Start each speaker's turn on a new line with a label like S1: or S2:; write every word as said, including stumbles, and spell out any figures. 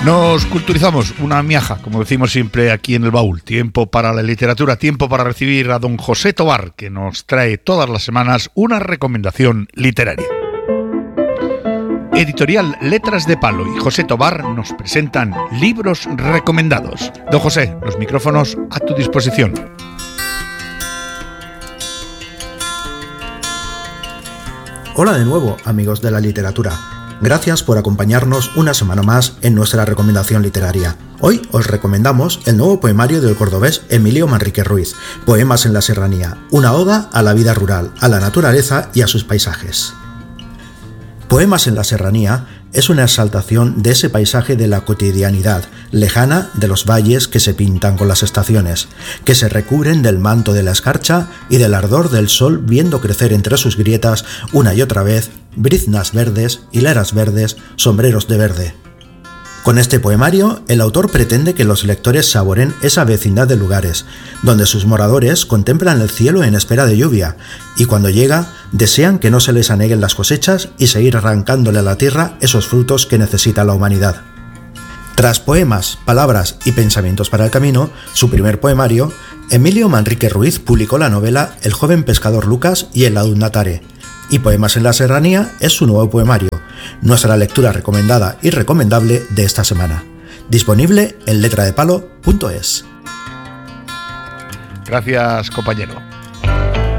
S1: Nos culturizamos, una miaja, como decimos siempre aquí en El Baúl. Tiempo para la literatura, tiempo para recibir a don José Tobar, que nos trae todas las semanas una recomendación literaria. Editorial Letras de Palo y José Tobar nos presentan libros recomendados. Don José, los micrófonos a tu disposición.
S2: Hola de nuevo, amigos de la literatura. Gracias por acompañarnos una semana más en nuestra recomendación literaria. Hoy os recomendamos el nuevo poemario del cordobés Emilio Manrique Ruiz, Poemas en la Serranía, una oda a la vida rural, a la naturaleza y a sus paisajes. Poemas en la Serranía es una exaltación de ese paisaje de la cotidianidad, lejana de los valles que se pintan con las estaciones, que se recubren del manto de la escarcha y del ardor del sol, viendo crecer entre sus grietas una y otra vez briznas verdes, hileras verdes, sombreros de verde. Con este poemario, el autor pretende que los lectores saboren esa vecindad de lugares, donde sus moradores contemplan el cielo en espera de lluvia, y cuando llega, desean que no se les aneguen las cosechas y seguir arrancándole a la tierra esos frutos que necesita la humanidad. Tras Poemas, Palabras y Pensamientos para el Camino, su primer poemario, Emilio Manrique Ruiz publicó la novela El joven pescador Lucas y el Audnatare, y Poemas en la Serranía es su nuevo poemario, nuestra lectura recomendada y recomendable de esta semana. Disponible en letradepalo punto es.
S1: Gracias, compañero.